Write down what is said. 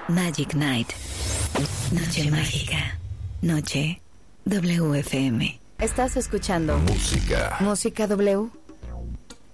Magic Night. Noche mágica. Noche WFM. Estás escuchando Música W.